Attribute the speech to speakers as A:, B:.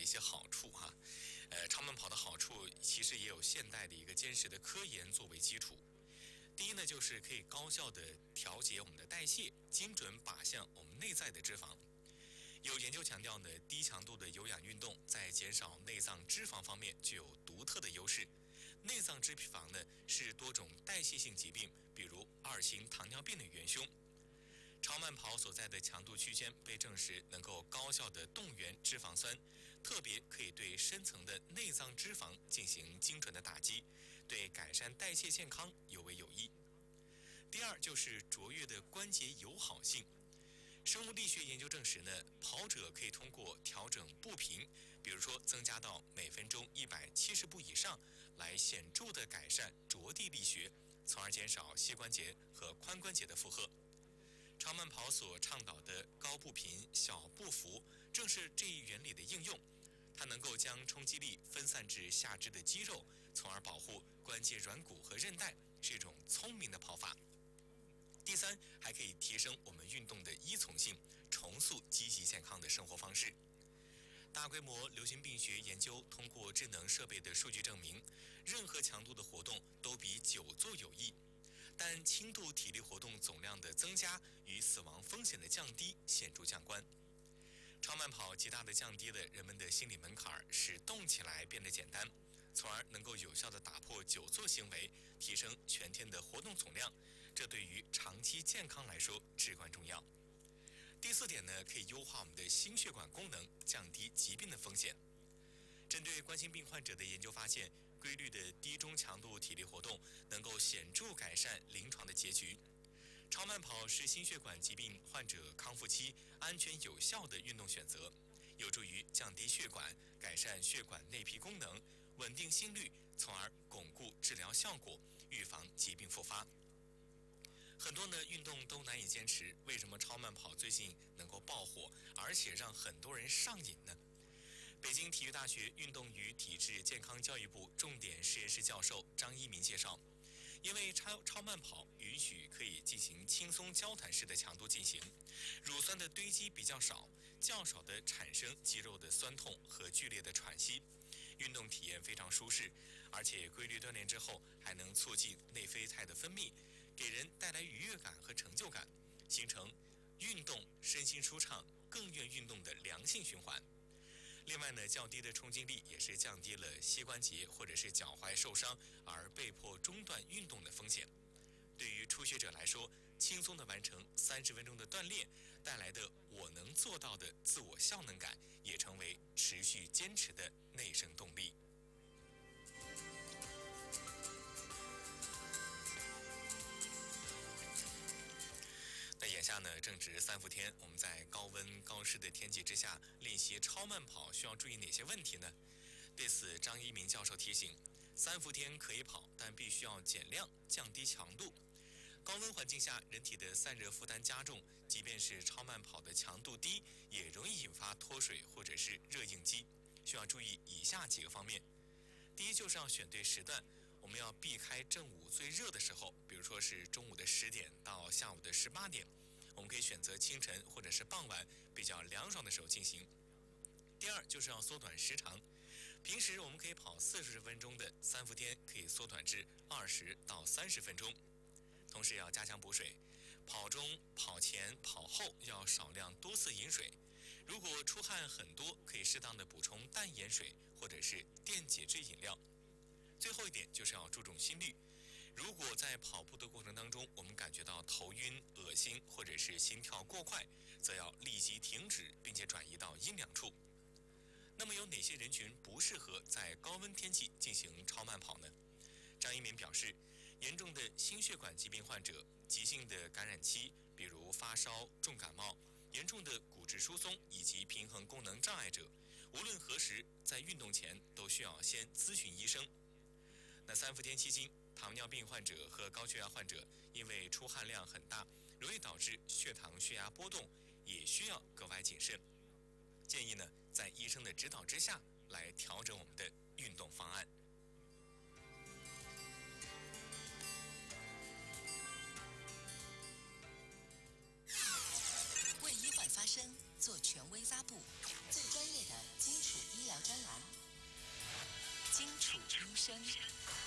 A: 一些好处哈。超慢跑的好处其实也有现代的一个坚实的科研作为基础。第一呢，就是可以高效的调节我们的代谢，精准靶向我们内在的脂肪。有研究强调呢，低强度的有氧运动在减少内脏脂肪方面具有独特的优势。内脏脂肪呢是多种代谢性疾病，比如2型糖尿病的元凶。超慢跑所在的强度区间被证实能够高效的动员脂肪酸，特别可以对深层的内脏脂肪进行精准的打击，对改善代谢健康尤为有益。第二就是卓越的关节友好性。生物力学研究证实呢，跑者可以通过调整步频，比如说增加到每分钟170步以上，来显著的改善着地力学，从而减少膝关节和髋关节的负荷。超慢跑所倡导的高步频、小步幅，正是这一原理的应用。它能够将冲击力分散至下肢的肌肉，从而保护关节软骨和韧带，是一种聪明的跑法。第三，还可以提升我们运动的依从性，重塑积极健康的生活方式。大规模流行病学研究通过智能设备的数据证明，任何强度的活动都比久坐有益，但轻度体力活动总量的增加与死亡风险的降低显著相关。超慢跑极大地降低了人们的心理门槛，使动起来变得简单，从而能够有效地打破久坐行为，提升全天的活动总量，这对于长期健康来说至关重要。第四点呢，可以优化我们的心血管功能，降低疾病的风险。针对冠心病患者的研究发现，规律的低中强度体力活动能够显著改善临床的结局。超慢跑是心血管疾病患者康复期安全有效的运动选择，有助于降低血管，改善血管内皮功能，稳定心率，从而巩固治疗效果，预防疾病复发。很多呢运动都难以坚持，为什么超慢跑最近能够爆火，而且让很多人上瘾呢？北京体育大学运动与体质健康教育部重点实验室教授张一鸣介绍，因为超慢跑允许可以进行轻松交谈式的强度进行，乳酸的堆积比较少，较少的产生肌肉的酸痛和剧烈的喘息，运动体验非常舒适，而且规律锻炼之后还能促进内啡肽的分泌，给人带来愉悦感和成就感，形成运动身心舒畅、更愿运动的良性循环。另外呢，较低的冲击力也是降低了膝关节或者是脚踝受伤而被迫中断运动的风险。对于初学者来说，轻松地完成30分钟的锻炼带来的我能做到的自我效能感，也成为持续坚持的内生动力。那眼下呢，正值3伏天，我们在高温高湿的天气之下练习超慢跑，需要注意哪些问题呢？对此，张一鸣教授提醒：3伏天可以跑，但必须要减量，降低强度。高温环境下，人体的散热负担加重，即便是超慢跑的强度低，也容易引发脱水或者是热应激，需要注意以下几个方面。第一，就是要选对时段，我们要避开正午最热的时候，比如说是中午的10点到下午的18点，我们可以选择清晨或者是傍晚比较凉爽的时候进行。第二，就是要缩短时长，平时我们可以跑40分钟的3伏天可以缩短至20到30分钟。同时要加强补水，跑中、跑前、跑后要少量多次饮水。如果出汗很多，可以适当的补充淡盐水或者是电解质饮料。最后一点就是要注重心率，如果在跑步的过程当中，我们感觉到头晕、恶心或者是心跳过快，则要立即停止，并且转移到阴凉处。那么有哪些人群不适合在高温天气进行超慢跑呢？张一鸣表示，严重的心血管疾病患者、急性的感染期，比如发烧、重感冒、严重的骨质疏松以及平衡功能障碍者，无论何时在运动前都需要先咨询医生。那3伏天期间，糖尿病患者和高血压患者因为出汗量很大，容易导致血糖、血压波动，也需要格外谨慎。建议呢，在医生的指导之下来调整我们的运动方案。
B: 为医患发声，做权威发布，最专业的基础医疗楚医生。